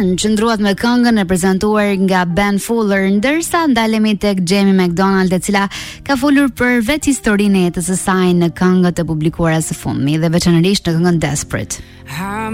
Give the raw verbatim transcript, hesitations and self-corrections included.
Burn qëndruat me këngën e prezantuar nga Ben Fuller, ndërsa ndalemi tek Jamie McDonald, e cila ka folur për vetë historinë e jetës së saj në këngët e publikuara së fundmi dhe veçanërisht në këngën Desperate.